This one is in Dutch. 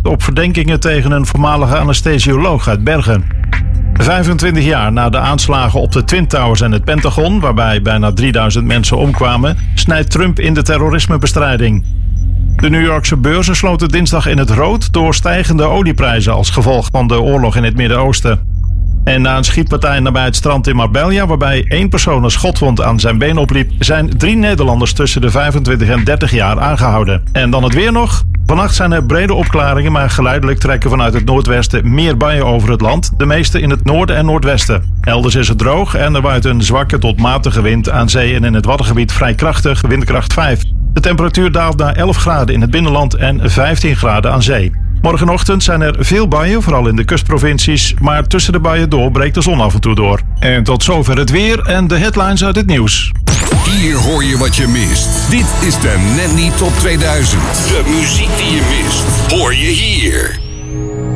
onderzocht op verdenkingen tegen een voormalige anesthesioloog uit Bergen. 25 jaar na de aanslagen op de Twin Towers en het Pentagon, waarbij bijna 3000 mensen omkwamen, snijdt Trump in de terrorismebestrijding. De New Yorkse beurzen sloten dinsdag in het rood door stijgende olieprijzen als gevolg van de oorlog in het Midden-Oosten. En na een schietpartij nabij het strand in Marbella, waarbij 1 persoon een schotwond aan zijn been opliep, zijn 3 Nederlanders tussen de 25 en 30 jaar aangehouden. En dan het weer nog. Vannacht zijn er brede opklaringen, maar geleidelijk trekken vanuit het noordwesten meer buien over het land. De meeste in het noorden en noordwesten. Elders is het droog en er waait een zwakke tot matige wind aan zee en in het Waddengebied vrij krachtig, windkracht 5. De temperatuur daalt naar 11 graden in het binnenland en 15 graden aan zee. Morgenochtend zijn er veel buien, vooral in de kustprovincies, maar tussen de buien door breekt de zon af en toe door. En tot zover het weer en de headlines uit het nieuws. Hier hoor je wat je mist. Dit is de Nanny Top 2000. De muziek die je mist, hoor je hier.